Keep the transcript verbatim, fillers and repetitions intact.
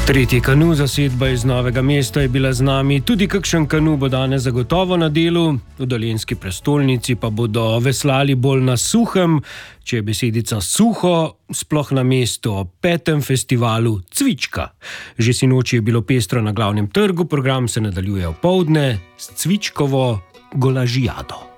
Tretji kanu zasedba iz Novega mesta je bila z nami, tudi kakšen kanu bo danes zagotovo na delu, v dolenjski prestolnici pa bodo veslali bolj na suhem, če je besedica suho, sploh na mestu ob petem festivalu Cvička. Že sinoči je bilo pestro na Glavnem trgu, program se nadaljuje opoldne s Cvičkovo golažijado.